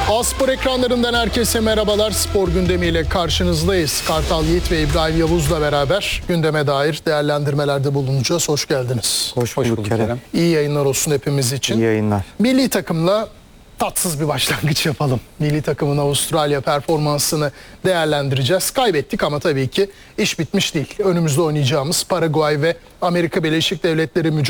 A-Spor ekranlarından herkese merhabalar. Spor gündemiyle karşınızdayız. Kartal Yiğit ve İbrahim Yavuz'la beraber gündeme dair değerlendirmelerde bulunacağız. Hoş geldiniz. Hoş bulduk Kerem. İyi yayınlar olsun hepimiz için. İyi yayınlar. Milli takımla tatsız bir başlangıç yapalım. Milli takımın Avustralya performansını değerlendireceğiz. Kaybettik ama tabii ki iş bitmiş değil. Önümüzde oynayacağımız Paraguay ve Amerika Birleşik Devletleri mücadelesi